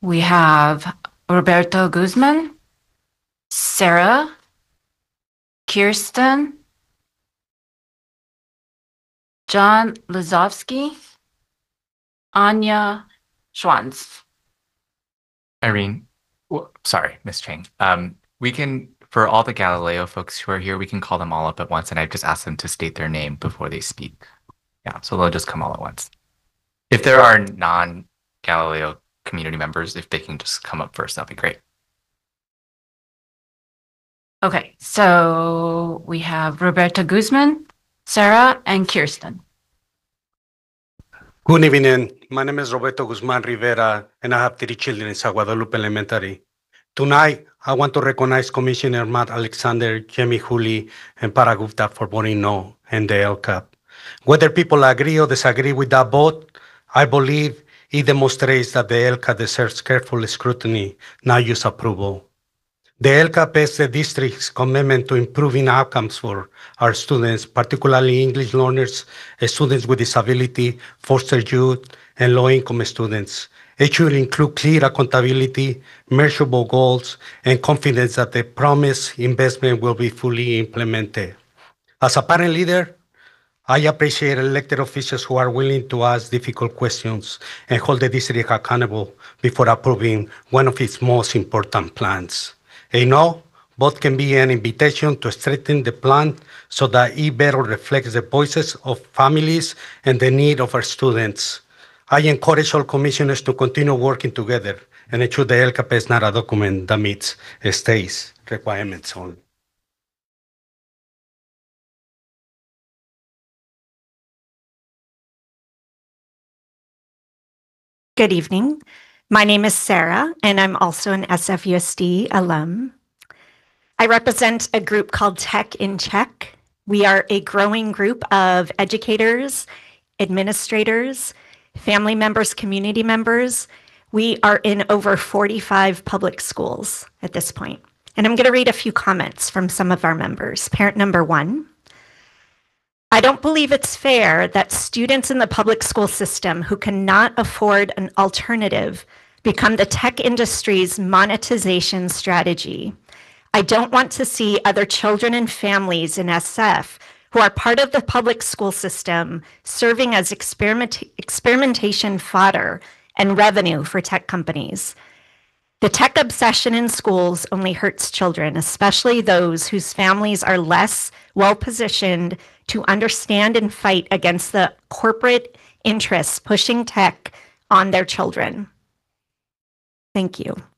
We have Roberto Guzman, Sarah, Kirsten, John Lazowski, Anya Schwanz. Irene, sorry, Miss Chang. We can, for all the Galileo folks who are here, we can call them all up at once, and I've just asked them to state their name before they speak. Yeah, so they'll just come all at once. If there are non-Galileo community members, if they can just come up first, that'd be great. Okay, so we have Roberto Guzman, Sarah, and Kirsten. Good evening. My name is Roberto Guzman Rivera, and I have 3 children in San Guadalupe Elementary. Tonight, I want to recognize Commissioner Matt Alexander, Jamie Hooley, and Parag Gupta for voting no in the LCAP. Whether people agree or disagree with that vote, I believe it demonstrates that the LCAP deserves careful scrutiny, not just approval. The LCAP is the district's commitment to improving outcomes for our students, particularly English learners, students with disability, foster youth, and low-income students. It should include clear accountability, measurable goals, and confidence that the promised investment will be fully implemented. As a parent leader, I appreciate elected officials who are willing to ask difficult questions and hold the district accountable before approving one of its most important plans. A no vote can be an invitation to strengthen the plan so that it better reflects the voices of families and the need of our students. I encourage all commissioners to continue working together and ensure the LCAP is not a document that meets state's requirements only. Good evening. My name is Sarah, and I'm also an SFUSD alum. I represent a group called Tech in Check. We are a growing group of educators, administrators, family members, community members. We are in over 45 public schools at this point. And I'm going to read a few comments from some of our members. Parent number 1. I don't believe it's fair that students in the public school system who cannot afford an alternative become the tech industry's monetization strategy. I don't want to see other children and families in SF who are part of the public school system serving as experimentation fodder and revenue for tech companies. The tech obsession in schools only hurts children, especially those whose families are less well-positioned to understand and fight against the corporate interests pushing tech on their children. Thank you.